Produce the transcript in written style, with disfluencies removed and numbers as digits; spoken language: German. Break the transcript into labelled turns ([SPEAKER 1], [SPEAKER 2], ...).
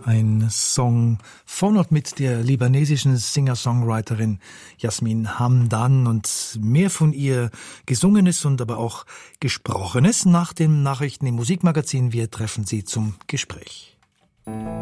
[SPEAKER 1] ein Song von und mit der libanesischen Singer-Songwriterin Yasmin Hamdan und mehr von ihr Gesungenes und aber auch Gesprochenes nach den Nachrichten im Musikmagazin. Wir treffen Sie zum Gespräch.